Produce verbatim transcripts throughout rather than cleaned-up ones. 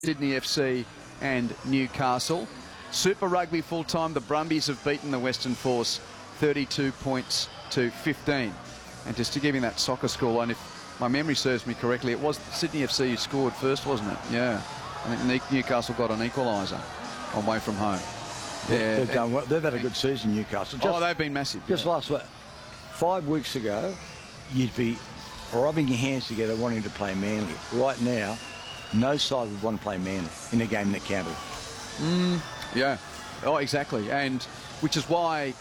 Sydney F C and Newcastle. Super Rugby full-time, the Brumbies have beaten the Western Force thirty-two points to fifteen. And just to give you that soccer scoreline, if my memory serves me correctly, it was Sydney F C who scored first, wasn't it? Yeah. I think Newcastle got an equaliser on way from home. Yeah, they've done well. They've had a good season, Newcastle. Just, oh, they've been massive. Just yeah. last week, five weeks ago, you'd be rubbing your hands together wanting to play Manly. Right now, no side would want to play Manly in a game that counted. Mm, yeah. Oh, exactly. And which is why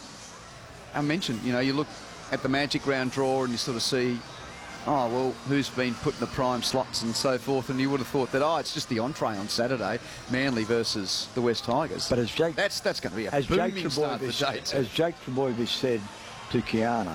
I mentioned, you know, you look at the Magic Round draw and you sort of see, oh, well, who's been put in the prime slots and so forth, and you would have thought that, oh, it's just the entree on Saturday, Manly versus the West Tigers. But as Jake, that's that's going to be a as booming Jake start Trebojevic, for Jake. As Jake Trebojevic said to Kiana,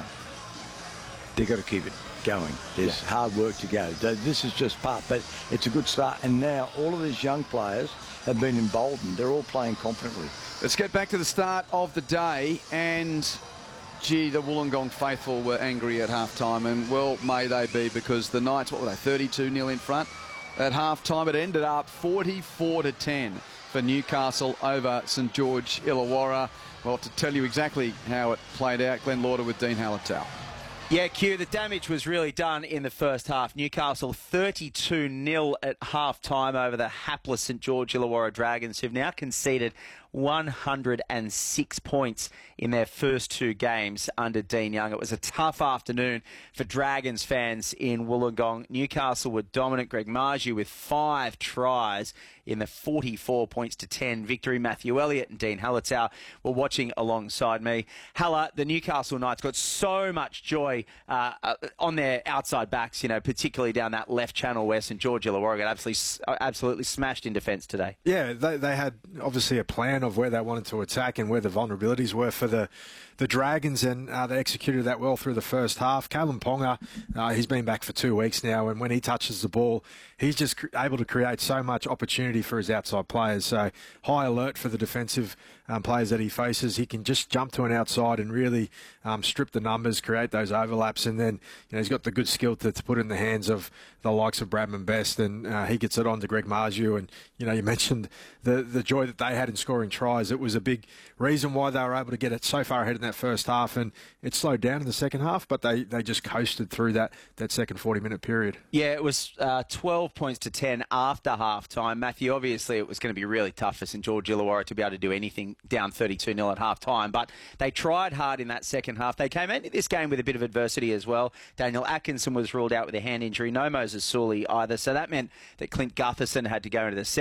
they've got to keep it going. There's yeah. hard work to go. This is just part, but it's a good start. And now all of these young players have been emboldened. They're all playing confidently. Let's get back to the start of the day, and gee, the Wollongong faithful were angry at half-time, and well may they be, because the Knights, what were they, thirty-two nil in front at half-time. It ended up forty-four to ten for Newcastle over St George Illawarra. Well, to tell you exactly how it played out, Glenn Lauder with Dean Hallertau. Yeah, Q, the damage was really done in the first half. Newcastle thirty-two nil at half-time over the hapless St George Illawarra Dragons, who've now conceded one hundred six points in their first two games under Dean Young. It was a tough afternoon for Dragons fans in Wollongong. Newcastle were dominant. Greg Marju with five tries in the forty-four points to ten victory. Matthew Elliott and Dean Hallertau were watching alongside me. Haller, the Newcastle Knights got so much joy uh, on their outside backs, you know, particularly down that left channel where St George Illawarra got absolutely, absolutely smashed in defence today. Yeah, they, they had obviously a plan of where they wanted to attack and where the vulnerabilities were for the the Dragons, and uh, they executed that well through the first half. Kalen Ponga, uh, he's been back for two weeks now, and when he touches the ball, he's just able to create so much opportunity for his outside players. So high alert for the defensive um, players that he faces. He can just jump to an outside and really um, strip the numbers, create those overlaps, and then you know he's got the good skill to, to put in the hands of the likes of Bradman Best, and uh, he gets it on to Greg Marju. And you know you mentioned the the joy that they had in scoring tries. It was a big reason why they were able to get it so far ahead in that first half, and it slowed down in the second half, but they, they just coasted through that, that second forty-minute period. Yeah, it was uh, twelve points to ten after half-time. Matthew, obviously it was going to be really tough for St George Illawarra to be able to do anything down thirty-two nil at half-time, but they tried hard in that second half. They came into this game with a bit of adversity as well. Daniel Atkinson was ruled out with a hand injury, no Moses Sully either, so that meant that Clint Gutherson had to go into the